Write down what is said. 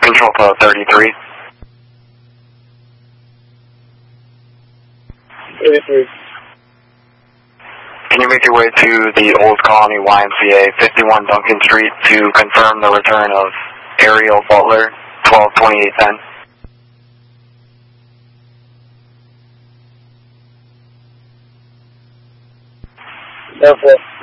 Control code 33. 33. Can you make your way to the Old Colony YMCA, 51 Duncan Street, to confirm the return of Ariel Butler, 12/28/10? Therefore.